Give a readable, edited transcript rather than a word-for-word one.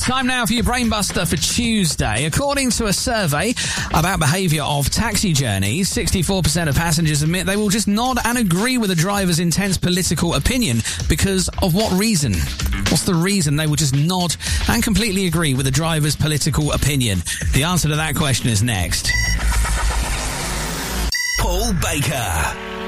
Time now for your Brainbuster for Tuesday. According to a survey about behaviour of taxi journeys, 64% of passengers admit they will just nod and agree with a driver's intense political opinion. Because of what reason? What's the reason they will just nod and completely agree with a driver's political opinion? The answer to that question is next. Paul Baker.